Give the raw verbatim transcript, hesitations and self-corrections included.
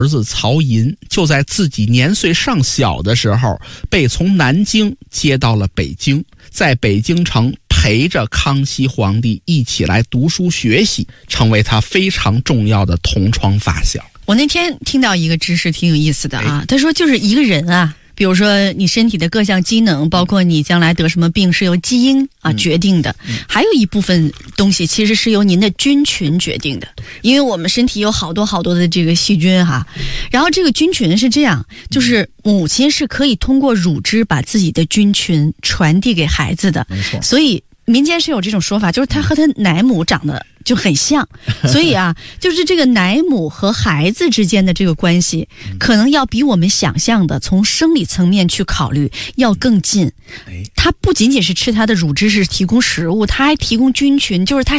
儿子曹寅就在自己年岁尚小的时候，被从南京接到了北京，在北京城陪着康熙皇帝一起来读书学习，成为他非常重要的同窗发小。 我那天听到一个知识挺有意思的啊，他说就是一个人啊，比如说你身体的各项机能，包括你将来得什么病是由基因啊决定的，还有一部分东西其实是由您的菌群决定的，因为我们身体有好多好多的这个细菌哈，然后这个菌群是这样，就是母亲是可以通过乳汁把自己的菌群传递给孩子的， 没错， 所以民间是有这种说法，就是他和他奶母长得就很像，所以啊，就是这个奶母和孩子之间的这个关系，可能要比我们想象的从生理层面去考虑要更近。它不仅仅是吃它的乳汁是提供食物，它还提供菌群，就是它